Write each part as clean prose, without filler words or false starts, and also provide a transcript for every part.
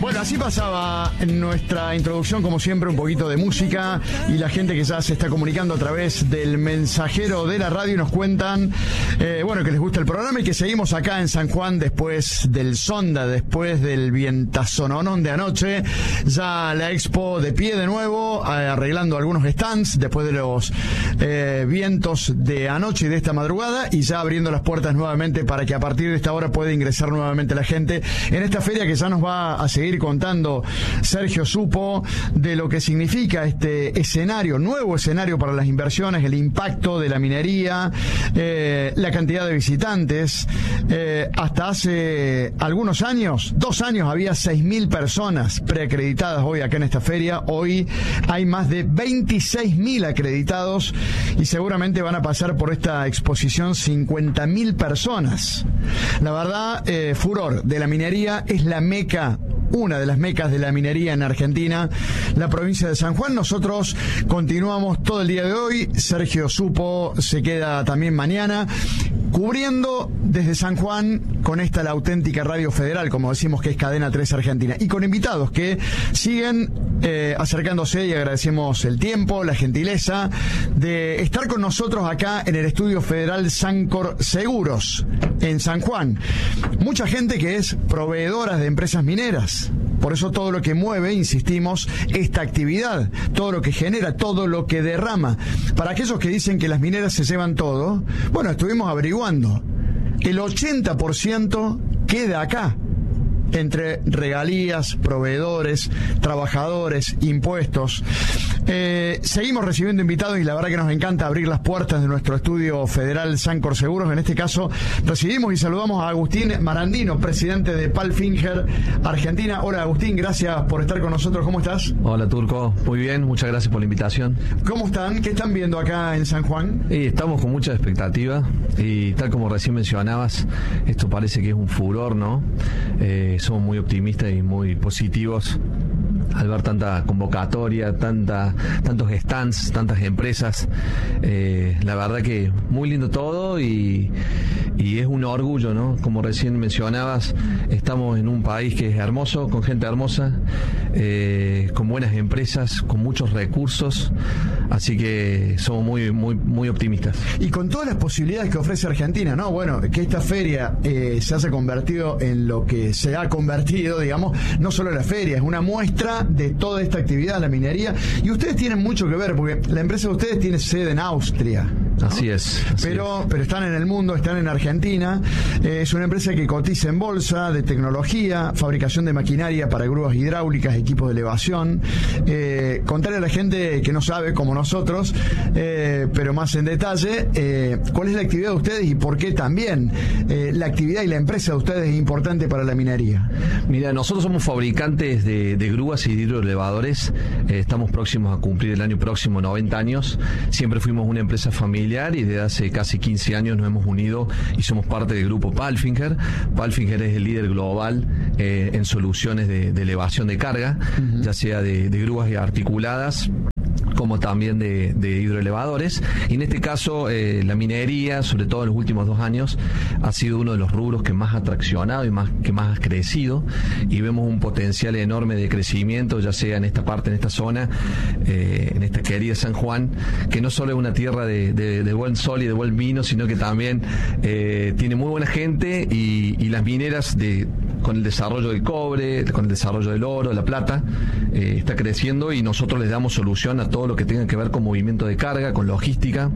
Bueno, así pasaba en nuestra introducción, como siempre, un poquito de música, y la gente que ya se está comunicando a través del mensajero de la radio nos cuentan, bueno, que les gusta el programa y que seguimos acá en San Juan después del Sonda, después del vientazononón de anoche, ya la expo de pie de nuevo, arreglando algunos stands después de los vientos de anoche y de esta madrugada, y ya abriendo las puertas nuevamente para que a partir de esta hora pueda ingresar nuevamente la gente en esta feria que ya nos va a seguir contando Sergio Supo de lo que significa este escenario, nuevo escenario para las inversiones, el impacto de la minería, la cantidad de visitantes. Hasta hace algunos años, 2 años, había 6.000 personas preacreditadas hoy acá en esta feria. Hoy hay más de 26.000 acreditados y seguramente van a pasar por esta exposición 50.000 personas. La verdad, furor de la minería, es la meca, una de las mecas de la minería en Argentina, la provincia de San Juan. Nosotros continuamos todo el día de hoy. Sergio Supo se queda también mañana cubriendo desde San Juan con esta la auténtica radio federal, como decimos, que es Cadena 3 Argentina, y con invitados que siguen acercándose, y agradecemos el tiempo, la gentileza de estar con nosotros acá en el estudio federal Sancor Seguros en San Juan. Mucha gente que es proveedora de empresas mineras. Por eso todo lo que mueve, insistimos, esta actividad, todo lo que genera, todo lo que derrama. Para aquellos que dicen que las mineras se llevan todo, bueno, estuvimos averiguando. El 80% queda acá, entre regalías, proveedores, trabajadores, impuestos. Seguimos recibiendo invitados y la verdad que nos encanta abrir las puertas de nuestro estudio federal Sancor Seguros. En este caso recibimos y saludamos a Agustín Marandino, presidente de Palfinger Argentina. Hola Agustín, gracias por estar con nosotros. ¿Cómo estás? Hola Turco, muy bien, muchas gracias por la invitación. ¿Cómo están? ¿Qué están viendo acá en San Juan? Estamos con mucha expectativa y tal como recién mencionabas, esto parece que es un furor, ¿no? Somos muy optimistas y muy positivos al ver tanta convocatoria, tantos stands, tantas empresas. La verdad que muy lindo todo y es un orgullo, ¿no? Como recién mencionabas, estamos en un país que es hermoso, con gente hermosa, con buenas empresas, con muchos recursos, así que somos muy optimistas. Y con todas las posibilidades que ofrece Argentina, ¿no? Bueno, que esta feria se haya convertido en lo que se ha convertido, digamos, no solo la feria, es una muestra de toda esta actividad, la minería, y ustedes tienen mucho que ver, porque la empresa de ustedes tiene sede en Austria, ¿no? Así es. Pero están en el mundo, están en Argentina. Es una empresa que cotiza en bolsa, de tecnología, fabricación de maquinaria para grúas hidráulicas, equipos de elevación. Contarle a la gente que no sabe, como nosotros, pero más en detalle, cuál es la actividad de ustedes y por qué también la actividad y la empresa de ustedes es importante para la minería. Mira, nosotros somos fabricantes de grúas y de hidroelevadores. Estamos próximos a cumplir el año próximo 90 años. Siempre fuimos una empresa familiar y desde hace casi 15 años nos hemos unido y somos parte del grupo Palfinger. Palfinger es el líder global en soluciones de elevación de carga, ya sea de grúas articuladas como también de hidroelevadores, y en este caso la minería, sobre todo en los últimos 2 años, ha sido uno de los rubros que más ha traccionado y que más ha crecido, y vemos un potencial enorme de crecimiento, ya sea en esta parte, en esta zona, en esta querida San Juan, que no solo es una tierra de buen sol y de buen vino, sino que también tiene muy buena gente, y las mineras con el desarrollo del cobre, con el desarrollo del oro, de la plata, está creciendo, y nosotros les damos solución a todo lo que tenga que ver con movimiento de carga, con logística,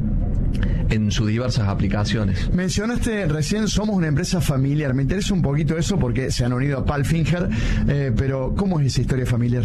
en sus diversas aplicaciones. Mencionaste recién, somos una empresa familiar. Me interesa un poquito eso porque se han unido a Palfinger, pero ¿cómo es esa historia familiar?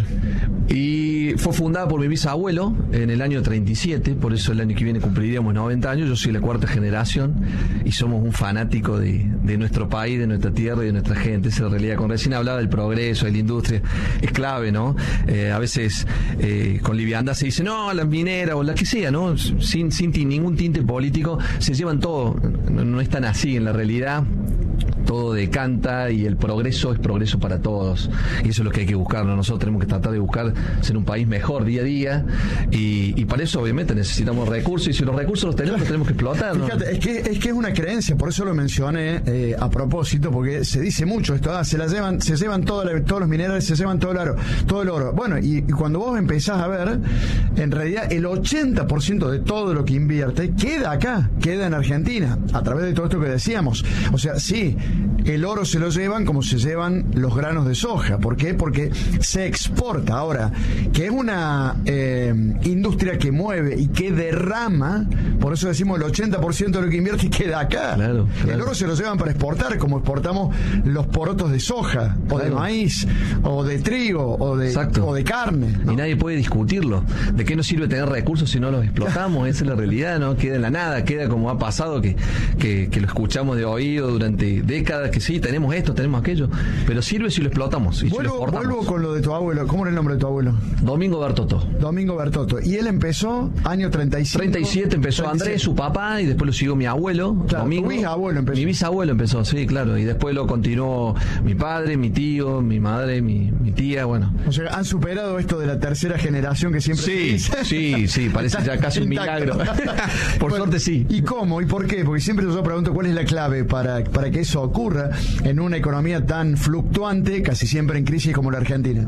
Y fue fundada por mi bisabuelo en el año 37, por eso el año que viene cumpliríamos 90 años. Yo soy la 4ª generación y somos un fanático de nuestro país, de nuestra tierra y de nuestra gente. Esa es la realidad. Con recién hablaba del progreso, de la industria, es clave, ¿no? A veces con liviandad se dice, no, las mineras o la que sea, ¿no? Sin ningún tinte político, se llevan todo. No es tan así en la realidad. todo decanta y el progreso es progreso para todos. Y eso es lo que hay que buscar, ¿no? Nosotros tenemos que tratar de buscar ser un país mejor día a día y para eso obviamente necesitamos recursos y si los recursos los tenemos que explotar, ¿no? Fíjate, es que es una creencia, por eso lo mencioné a propósito, porque se dice mucho esto, se llevan todos los minerales, se llevan todo el oro. Bueno, y cuando vos empezás a ver, en realidad el 80% de todo lo que invierte queda acá, queda en Argentina, a través de todo esto que decíamos. O sea, sí, el oro se lo llevan como se llevan los granos de soja. ¿Por qué? Porque se exporta. Ahora, que es una industria que mueve y que derrama, por eso decimos el 80% de lo que invierte queda acá. Claro. El oro se lo llevan para exportar, como exportamos los porotos de soja, o de maíz, o de trigo, o de carne, ¿no? Y nadie puede discutirlo. ¿De qué nos sirve tener recursos si no los explotamos? Esa es la realidad, ¿no? Queda en la nada, queda como ha pasado que lo escuchamos de oído durante décadas, que sí, tenemos esto, tenemos aquello, pero sirve si lo explotamos y vuelvo con lo de tu abuelo. ¿Cómo era el nombre de tu abuelo? Domingo Bertotto. Y él empezó año 35. 37 empezó 37. Andrés, su papá, y después lo siguió mi abuelo. Claro, Domingo. Mi bisabuelo empezó, sí, claro. Y después lo continuó mi padre, mi tío, mi madre, mi tía, bueno. O sea, han superado esto de la tercera generación que siempre... Sí, parece ya casi un milagro. Por suerte sí. ¿Y cómo? ¿Y por qué? Porque siempre yo pregunto cuál es la clave para que eso ocurra en una economía tan fluctuante, casi siempre en crisis como la Argentina.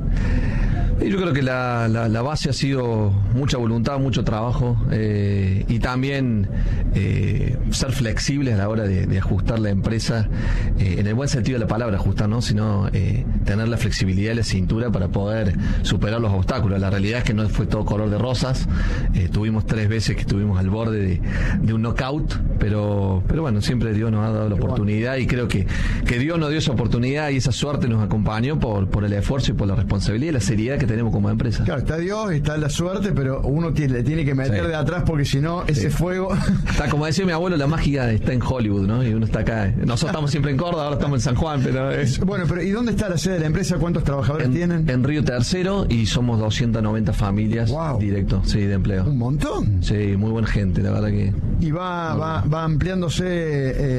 Yo creo que la base ha sido mucha voluntad, mucho trabajo y también ser flexibles a la hora de ajustar la empresa, en el buen sentido de la palabra ajustar, ¿no? Sino tener la flexibilidad de la cintura para poder superar los obstáculos. La realidad es que no fue todo color de rosas, tuvimos 3 veces que estuvimos al borde de un knockout, pero bueno, siempre Dios nos ha dado la oportunidad y creo que Dios nos dio esa oportunidad y esa suerte nos acompañó por el esfuerzo y por la responsabilidad y la seriedad que tenemos como empresa. Claro, está Dios, está la suerte, pero uno le tiene que meter de atrás porque si no, ese fuego... Está, como decía mi abuelo, la magia está en Hollywood, ¿no? Y uno está acá. Nosotros estamos siempre en Córdoba, ahora estamos en San Juan, pero... Bueno, pero ¿y dónde está la sede de la empresa? ¿Cuántos trabajadores tienen? En Río Tercero y somos 290 familias directos, sí, de empleo. ¿Un montón? Sí, muy buena gente, la verdad que... Y va ampliándose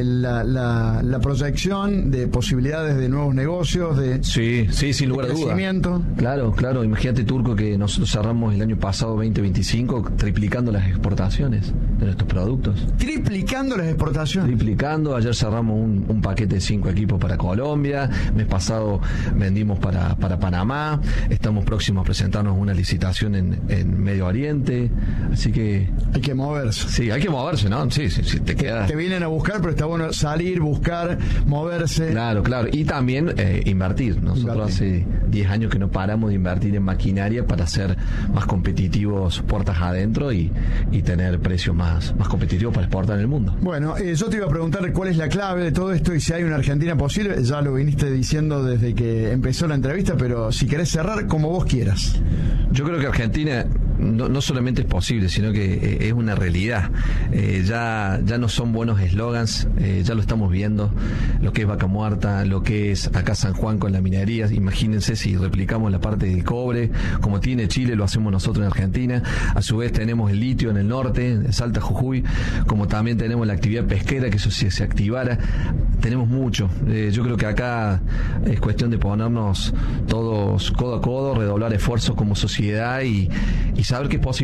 la proyección de posibilidades de nuevos negocios, de... Sí, sin lugar a duda. Crecimiento. Claro, imagínate, Turco, que nosotros cerramos el año pasado 2025 triplicando las exportaciones de nuestros productos. ¿Triplicando las exportaciones? Triplicando, ayer cerramos un paquete de 5 equipos para Colombia, mes pasado vendimos para Panamá, estamos próximos a presentarnos una licitación en Medio Oriente, así que... Hay que moverse. Sí, hay que moverse, ¿no? Sí, te quedas... Te vienen a buscar, pero está bueno salir, buscar, moverse. Claro, y también invertir. Nosotros hace 10 años que no paramos de invertir en maquinaria para ser más competitivos puertas adentro y tener precios más competitivos para exportar en el mundo. Bueno, yo te iba a preguntar cuál es la clave de todo esto y si hay una Argentina posible. Ya lo viniste diciendo desde que empezó la entrevista, pero si querés cerrar como vos quieras. Yo creo que Argentina no solamente es posible, sino que es una realidad. Ya no son buenos eslogans, ya lo estamos viendo, lo que es Vaca Muerta, lo que es acá San Juan con la minería. Imagínense si replicamos la parte del cobre, como tiene Chile, lo hacemos nosotros en Argentina. A su vez tenemos el litio en el norte, en Salta, Jujuy, como también tenemos la actividad pesquera, que eso si se activara, tenemos mucho. Yo creo que acá es cuestión de ponernos todos codo a codo, redoblar esfuerzos como sociedad y saber que es posible.